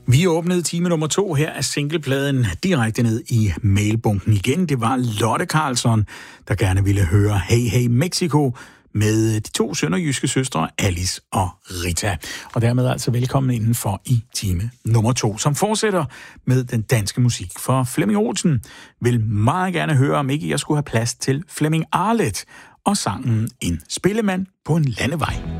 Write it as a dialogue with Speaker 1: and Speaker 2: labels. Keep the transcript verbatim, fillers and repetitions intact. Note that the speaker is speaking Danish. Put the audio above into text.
Speaker 1: Vi åbnede time nummer to her af singlepladen direkte ned i mailbunken igen. Det var Lotte Karlsson, der gerne ville høre Hey Hey Mexico med de to sønderjyske søstre, Alice og Rita. Og dermed altså velkommen indenfor i time nummer to, som fortsætter med den danske musik. For Flemming Olsen vil meget gerne høre, om ikke jeg skulle have plads til Flemming Arlet og sangen En spillemand på en landevej.